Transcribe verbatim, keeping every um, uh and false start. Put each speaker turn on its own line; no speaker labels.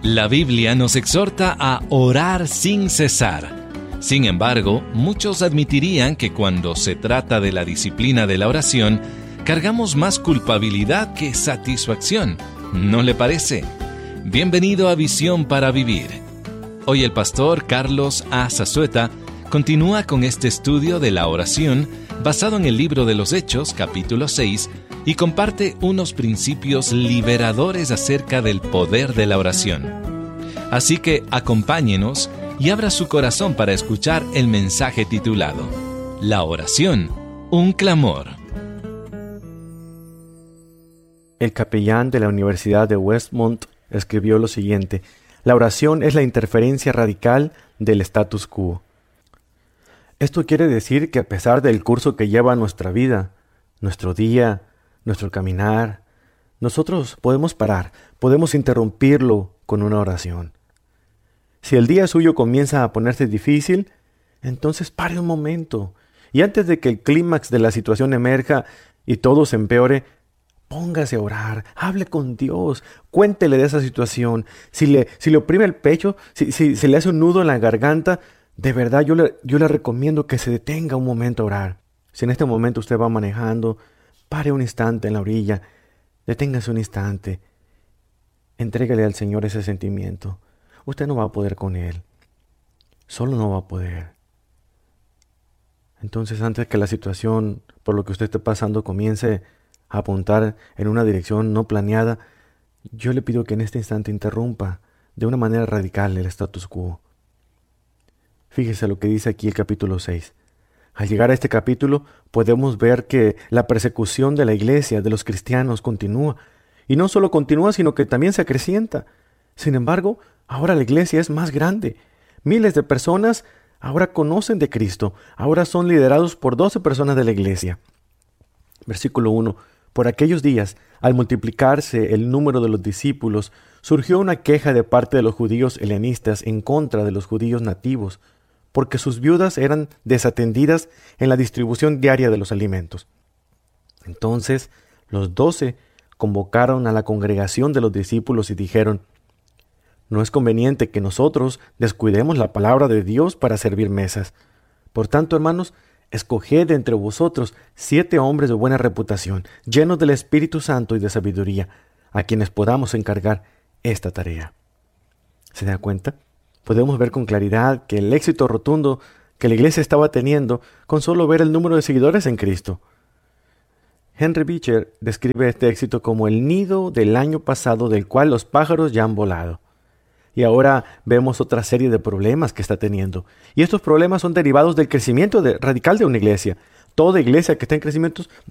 La Biblia nos exhorta a orar sin cesar. Sin embargo, muchos admitirían que cuando se trata de la disciplina de la oración, cargamos más culpabilidad que satisfacción. ¿No le parece? Bienvenido a Visión para Vivir. Hoy el pastor Carlos A. Zazueta continúa con este estudio de la oración basado en el libro de los Hechos, capítulo seis, y comparte unos principios liberadores acerca del poder de la oración. Así que acompáñenos y abra su corazón para escuchar el mensaje titulado La oración, un clamor.
El capellán de la Universidad de Westmont escribió lo siguiente: la oración es la interferencia radical del status quo. Esto quiere decir que a pesar del curso que lleva nuestra vida, nuestro día, nuestro caminar, nosotros podemos parar, podemos interrumpirlo con una oración. Si el día suyo comienza a ponerse difícil, entonces pare un momento y antes de que el clímax de la situación emerja y todo se empeore, póngase a orar, hable con Dios, cuéntele de esa situación. Si le, si le oprime el pecho, si, si, si le hace un nudo en la garganta, de verdad yo le, yo le recomiendo que se detenga un momento a orar. Si en este momento usted va manejando, pare un instante en la orilla, deténgase un instante, entrégale al Señor ese sentimiento. Usted no va a poder con Él, solo no va a poder. Entonces, antes que la situación por lo que usted esté pasando comience a apuntar en una dirección no planeada, yo le pido que en este instante interrumpa de una manera radical el status quo. Fíjese lo que dice aquí el capítulo seis. Al llegar a este capítulo podemos ver que la persecución de la iglesia, de los cristianos, continúa. Y no solo continúa, sino que también se acrecienta. Sin embargo, ahora la iglesia es más grande. Miles de personas ahora conocen de Cristo. Ahora son liderados por doce personas de la iglesia. Versículo uno. Por aquellos días, al multiplicarse el número de los discípulos, surgió una queja de parte de los judíos helenistas en contra de los judíos nativos, porque sus viudas eran desatendidas en la distribución diaria de los alimentos. Entonces los doce convocaron a la congregación de los discípulos y dijeron: no es conveniente que nosotros descuidemos la palabra de Dios para servir mesas. Por tanto, hermanos, escoged entre vosotros siete hombres de buena reputación, llenos del Espíritu Santo y de sabiduría, a quienes podamos encargar esta tarea. ¿Se da cuenta? Podemos ver con claridad que el éxito rotundo que la iglesia estaba teniendo con solo ver el número de seguidores en Cristo. Henry Beecher describe este éxito como el nido del año pasado del cual los pájaros ya han volado. Y ahora vemos otra serie de problemas que está teniendo. Y estos problemas son derivados del crecimiento de, radical de una iglesia. Toda iglesia que está en crecimiento